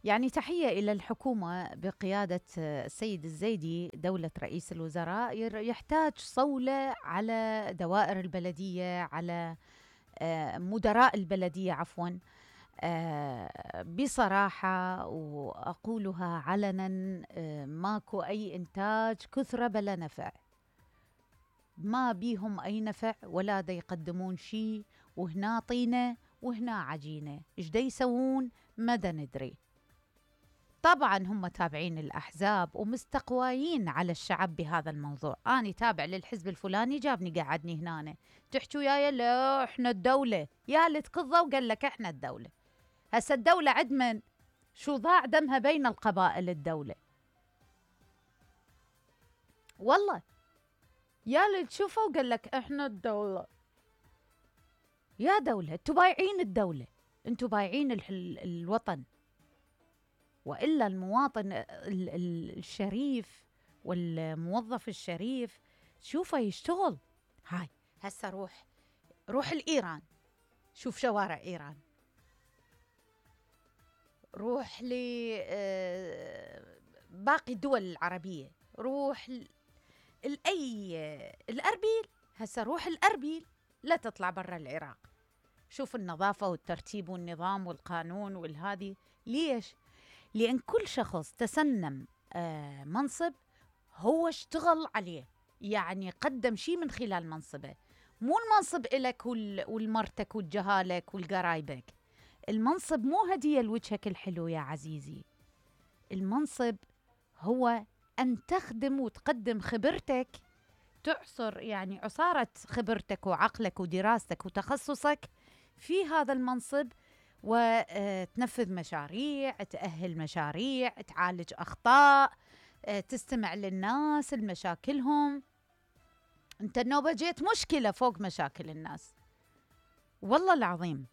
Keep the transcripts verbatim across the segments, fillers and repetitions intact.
يعني تحية إلى الحكومة بقيادة السيد الزيدي دولة رئيس الوزراء. ير- يحتاج صولة على دوائر البلدية، على آه، مدراء البلدية عفوا. آه، بصراحة وأقولها علنا، آه، ماكو أي إنتاج كثرة بلا نفع. ما بيهم أي نفع ولا دا يقدمون شيء، وهنا طينة وهنا عجينة. إيش دا يسوون؟ ما دا ندري. طبعا هم تابعين الأحزاب ومستقوايين على الشعب بهذا الموضوع. أنا تابع للحزب الفلاني جابني قعدني هنا، تحكوا يا لا إحنا الدولة، يا اللي تقضى وقال لك إحنا الدولة. هسا الدولة عد من؟ شو ضاع دمها بين القبائل الدولة. والله يا اللي تشوفه وقال لك إحنا الدولة. يا دولة انتوا بايعين الدولة، انتوا بايعين ال- ال- الوطن. وإلا المواطن ال- ال- الشريف والموظف الشريف شوفه يشتغل. هاي هسه روح روح لإيران، شوف شوارع إيران. روح ل آه، باقي الدول العربية. روح ل- لأي الأربيل. هسه روح الأربيل، لا تطلع برا العراق. شوف النظافة والترتيب والنظام والقانون والهادي. ليش؟ لأن كل شخص تسنم آه منصب هو اشتغل عليه، يعني قدم شيء من خلال منصبه. مو المنصب إلك وال- والمرتك والجهالك والقرايبك. المنصب مو هدية لوجهك الحلو يا عزيزي. المنصب هو أن تخدم وتقدم خبرتك، تعصر يعني عصارة خبرتك وعقلك ودراستك وتخصصك في هذا المنصب، وتنفذ مشاريع، تأهل مشاريع، تعالج أخطاء، آه، تستمع للناس لمشاكلهم. أنت النوبة جيت مشكلة فوق مشاكل الناس، والله العظيم.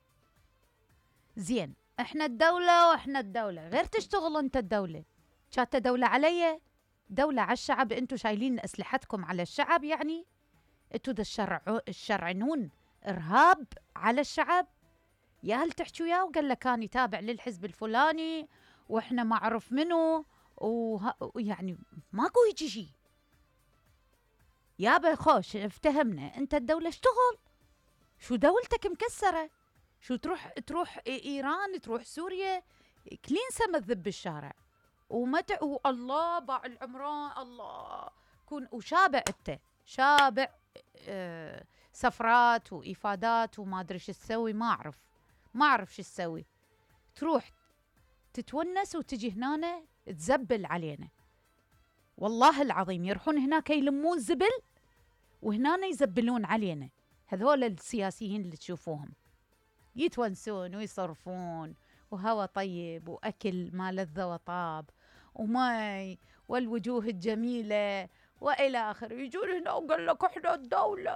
زين، احنا الدولة واحنا الدولة، غير تشتغل انت الدولة. كانت دولة علي؟ دولة على الشعب. انتوا شايلين أسلحتكم على الشعب، يعني انتوا الشرع الشرعنون إرهاب على الشعب. يا هل تحكوا يا وقال لك أنا تابع للحزب الفلاني وإحنا ما أعرف منه، وه... يعني ماكو يجي شيء. يابا خوش افتهمنا، أنت الدولة اشتغل. شو دولتك مكسرة؟ شو تروح تروح إيران، تروح سوريا، كلين سما تذب الشارع ومتع والله باع العمران. الله كون وشابع أنت شابع. آه سفرات وإفادات وما أدري شو تسوي. ما أعرف ما أعرف شو تسوي. تروح تتونس وتجي هنا تزبل علينا. والله العظيم يروحون هناك يلمون زبل وهنا يزبلون علينا. هذول السياسيين اللي تشوفوهم يتونسون ويصرفون وهوا طيب وأكل ما لذ وطاب وماي والوجوه الجميلة وإلى آخره، يجون هنا وقال لك إحنا الدولة،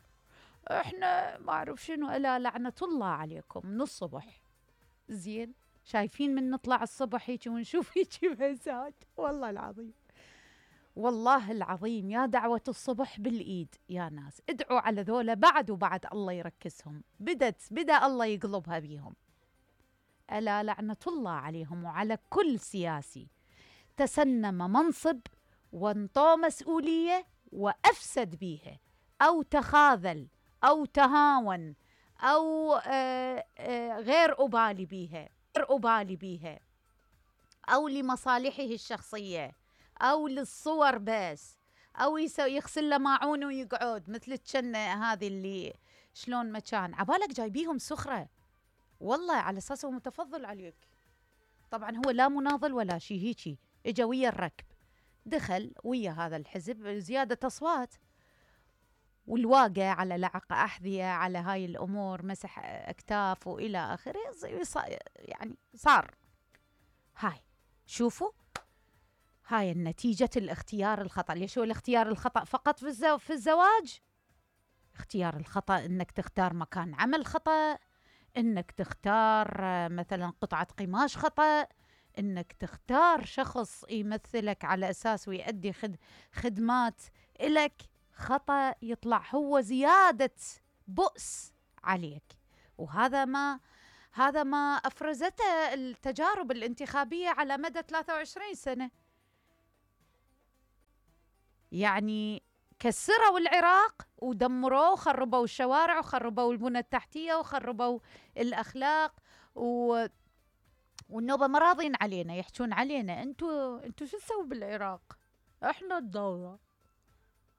إحنا ما أعرف شنو. ألا لعنة الله عليكم من الصبح. زين، شايفين من نطلع الصبح هيك ونشوف هيك مهزات. والله العظيم والله العظيم يا دعوة الصبح بالإيد يا ناس. ادعوا على ذولا بعد وبعد الله يركسهم. بدت بدأ الله يقلبها بيهم. ألا لعنة الله عليهم وعلى كل سياسي تسنم منصب وانطى مسؤولية وأفسد بيها، أو تخاذل أو تهاون أو آه آه غير أبالي بيها، غير أبالي بيها، أو لمصالحه الشخصية، أو للصور بس، أو يغسل له ماعون ويقعد مثل الجنة هذه اللي شلون مكان عبالك جايبيهم سخرة. والله على أساس هو متفضل عليك. طبعا هو لا مناضل ولا شيء، هيجي اجا ويا الركب، دخل ويا هذا الحزب زيادة أصوات، والواقع على لعق أحذية على هاي الأمور، مسح أكتاف وإلى آخره. يعني صار هاي. شوفوا هاي النتيجة الاختيار الخطأ. ليش هو الاختيار الخطأ فقط في, الزو... في الزواج؟ اختيار الخطأ انك تختار مكان عمل خطأ، انك تختار مثلا قطعة قماش خطأ، انك تختار شخص يمثلك على اساس ويؤدي خد... خدمات إلك خطأ، يطلع هو زيادة بؤس عليك. وهذا ما هذا ما أفرزته التجارب الانتخابية على مدى ثلاثة وعشرين سنة. يعني كسروا العراق ودمروه وخربوا الشوارع وخربوا البنى التحتية وخربوا الأخلاق و... والنوبة ما راضين علينا، يحجون علينا انتوا انتوا شو تسووا بالعراق؟ احنا الدولة.